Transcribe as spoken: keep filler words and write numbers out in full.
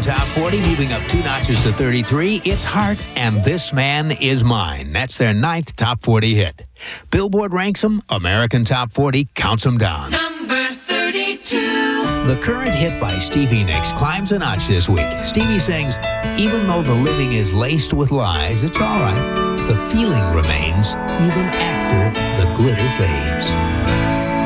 Top forty, moving up two notches to thirty-three. It's Heart and This Man Is Mine. That's their ninth Top forty hit. Billboard ranks them. American Top forty counts them down. Number thirty-two. The current hit by Stevie Nicks climbs a notch this week. Stevie sings, even though the living is laced with lies, it's all right. The feeling remains even after the glitter fades.